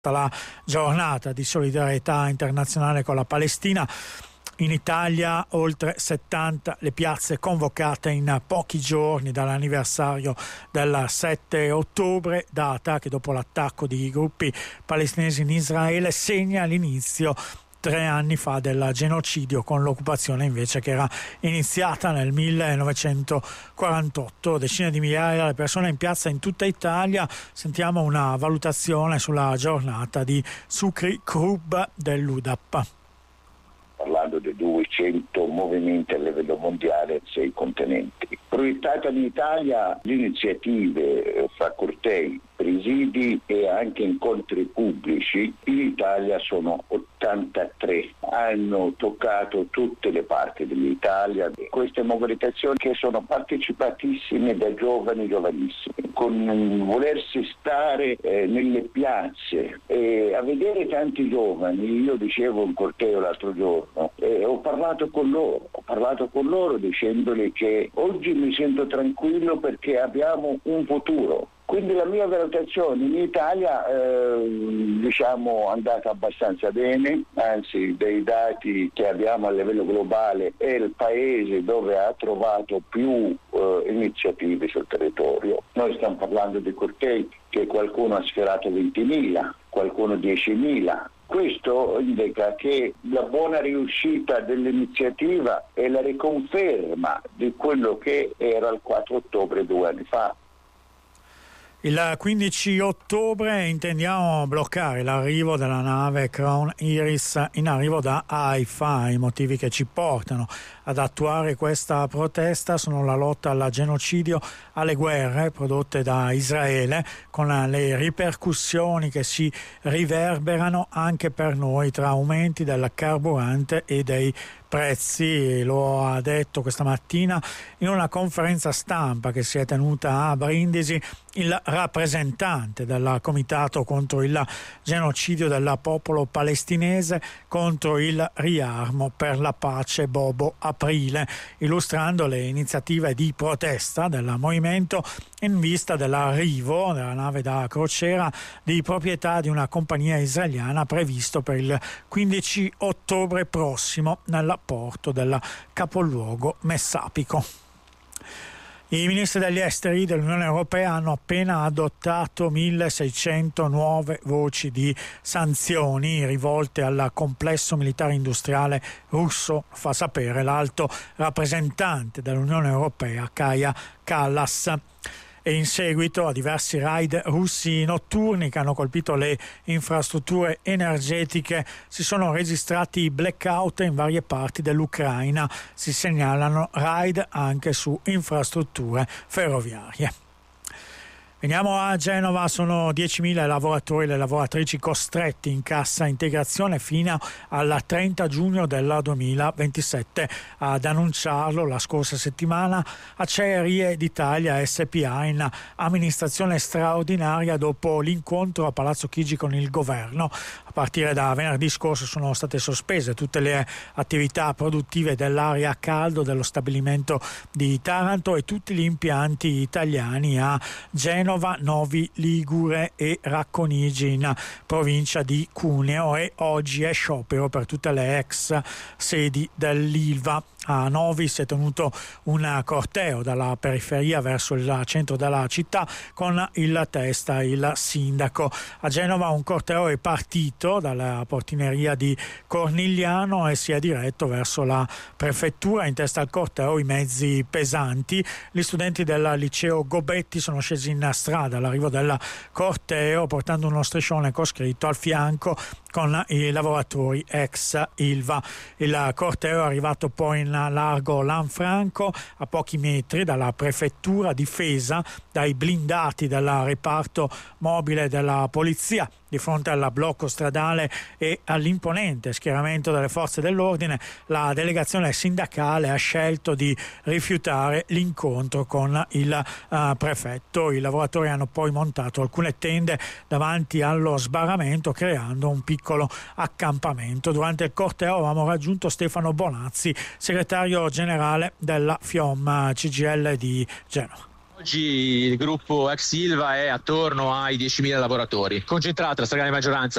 la giornata di solidarietà internazionale con la Palestina. In Italia oltre 70 le piazze convocate in pochi giorni dall'anniversario del 7 ottobre, data che dopo l'attacco di gruppi palestinesi in Israele segna l'inizio 3 anni fa del genocidio, con l'occupazione invece che era iniziata nel 1948. Decine di migliaia di persone in piazza in tutta Italia. Sentiamo una valutazione sulla giornata di Sukri Krub dell'UDAP. Parlando di 200 movimenti a livello mondiale, 6 continenti. Proiettate in Italia le iniziative fra cortei, presidi e anche incontri pubblici. In Italia sono 83, hanno toccato tutte le parti dell'Italia. Queste mobilitazioni che sono partecipatissime da giovanissimi, con volersi stare nelle piazze e a vedere tanti giovani. Io dicevo un corteo l'altro giorno e ho parlato con loro dicendoli che oggi mi sento tranquillo perché abbiamo un futuro. Quindi la mia valutazione in Italia è andata abbastanza bene, anzi dei dati che abbiamo a livello globale è il paese dove ha trovato più iniziative sul territorio. Noi stiamo parlando di cortei che qualcuno ha sfiorato 20.000, qualcuno 10.000. Questo indica che la buona riuscita dell'iniziativa è la riconferma di quello che era il 4 ottobre 2 anni fa. Il 15 ottobre intendiamo bloccare l'arrivo della nave Crown Iris in arrivo da Haifa. I motivi che ci portano ad attuare questa protesta sono la lotta al genocidio, alle guerre prodotte da Israele, con le ripercussioni che si riverberano anche per noi tra aumenti del carburante e dei prezzi. Lo ha detto questa mattina in una conferenza stampa che si è tenuta a Brindisi il rappresentante del Comitato contro il genocidio del popolo palestinese, contro il riarmo per la pace Bobo Aprile, illustrando le iniziative di protesta del movimento in vista dell'arrivo della nave da crociera di proprietà di una compagnia israeliana previsto per il 15 ottobre prossimo nel porto del capoluogo Messapico. I ministri degli esteri dell'Unione Europea hanno appena adottato 1.600 nuove voci di sanzioni rivolte al complesso militare industriale russo, fa sapere l'alto rappresentante dell'Unione Europea Kaja Kallas. E in seguito a diversi raid russi notturni che hanno colpito le infrastrutture energetiche si sono registrati blackout in varie parti dell'Ucraina. Si segnalano raid anche su infrastrutture ferroviarie. Veniamo a Genova, sono 10.000 i lavoratori e le lavoratrici costretti in cassa integrazione fino al 30 giugno del 2027. Ad annunciarlo la scorsa settimana Acciaierie d'Italia SPA in amministrazione straordinaria dopo l'incontro a Palazzo Chigi con il governo. A partire da venerdì scorso sono state sospese tutte le attività produttive dell'area a caldo dello stabilimento di Taranto e tutti gli impianti italiani a Genova, Novi Ligure e Racconigi in provincia di Cuneo, e oggi è sciopero per tutte le ex sedi dell'Ilva. A Novi si è tenuto un corteo dalla periferia verso il centro della città con il testa il sindaco. A Genova un corteo è partito dalla portineria di Cornigliano e si è diretto verso la prefettura. In testa al corteo i mezzi pesanti. Gli studenti del liceo Gobetti sono scesi in strada all'arrivo del corteo portando uno striscione con scritto al fianco con i lavoratori ex Ilva. Il corteo è arrivato poi in largo Lanfranco, a pochi metri dalla prefettura, difesa dai blindati del reparto mobile della polizia. Di fronte al blocco stradale e all'imponente schieramento delle forze dell'ordine, la delegazione sindacale ha scelto di rifiutare l'incontro con il prefetto. I lavoratori hanno poi montato alcune tende davanti allo sbarramento, creando un piccolo accampamento. Durante il corteo avevamo raggiunto Stefano Bonazzi, segretario generale della FIOM CGIL di Genova. Oggi il gruppo ex Ilva è attorno ai 10.000 lavoratori, concentrata la stragrande maggioranza